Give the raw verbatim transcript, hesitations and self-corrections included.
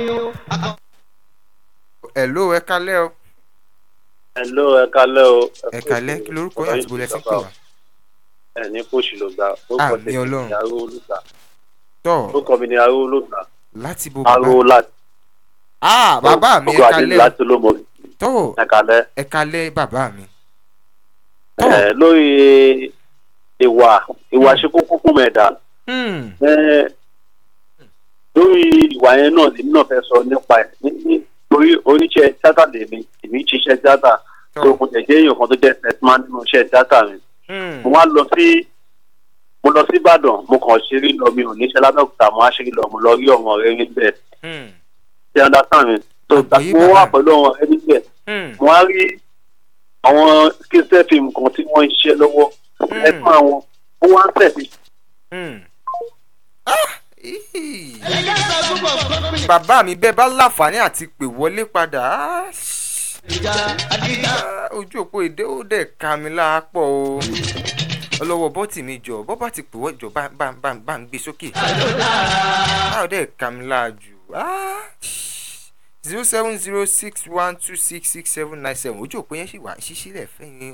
hello ẹ kálẹ́ o. hello ẹ kálẹ́ o. ẹ kálẹ́ kí lorúkọ yín àti bó lẹ ti ń pè wá. ẹ ní kóòsì ló gbà orúkọ àmì tèmi ọlọ́run ní aró olùgbà tọ́ orúkọ mi ní aró olùgbà láti bo bàbá aró láti. ah bàbá mi ẹ orúkọ adé kálẹ́ láti olómo tọ́ ẹ kálẹ́. ẹ kálẹ́ bàbá mi. ẹ lórí ìwà ìwà ṣe kókó fún mẹ́ta. Hmm. ẹ lórí ìwà yẹn náà lèmi náà fẹ́ sọ nípa ẹ̀ nítorí oníṣẹ́ tíátà lèmi èmi ń ṣiṣẹ́ tíátà tó kò tẹ̀ jẹ́ èèyàn kan tó jẹ́ sẹ́tìmá nínú iṣẹ́ tíátà mi. Hmm. mo wá lọ sí mo lọ sí Ìbàdàn mo kàn ṣeré lọ mi ò níṣẹ́ lábẹ́òkúta mo wá ṣeré lọ mo lọ rí ọmọ rẹ níbẹ̀. Hmm. ṣé ẹ understand mi tó Àgbọ́yé mo wá bàbá. pẹ̀lú ọmọ rẹ níbẹ̀ Hmm. mo wá rí àwọn kíṣẹ́ fíìmù kan tí wọ́n ń ṣe lọ́wọ́ ẹ̀fọn àwọn ó wá ń tẹ̀sí. Hmm. Ah! Íhì. bàbá mi bẹ́ẹ̀ bá láǹfààní àti pè wọlé padà ah, ah, ojú òpó èdè ó dẹ̀ ka mi láàpọ̀ o ọlọ́wọ́ bọ́tì mi jọ bọ́ bá ti pè wọ́n jọ bá bá bá bá ń gbé sókè ah, ó dẹ̀ ka mi láàjù zero seven zero six one two six six seven nine seven ojú òpó yẹn sì wà ṣíṣílẹ̀ fẹ́yìn